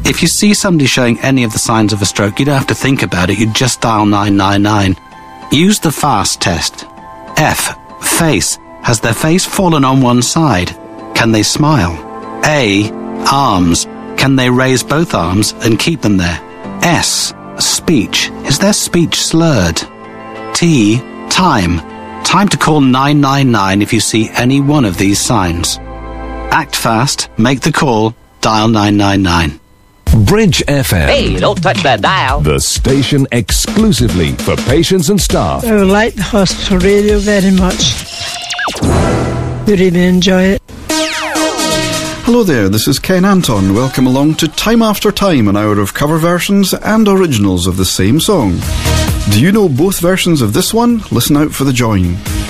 If you see somebody showing any of the signs of a stroke, you don't have to think about it, you just dial 999. Use the FAST test. F. Face. Has their face fallen on one side? Can they smile? A. Arms. Can they raise both arms and keep them there? S. Speech. Is their speech slurred? T. Time. Time to call 999 if you see any one of these signs. Act fast, make the call, dial 999. Bridge FM. Hey, don't touch that dial. The station exclusively for patients and staff. I like the hospital radio very much. We really enjoy it. Hello there, this is Ken Anton. Welcome along to Time After Time, an hour of cover versions and originals of the same song. Do you know both versions of this one? Listen out for the join.